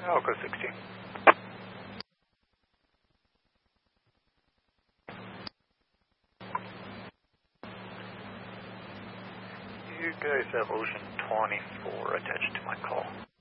I'll go 16. You guys have Ocean 24 attached to my call.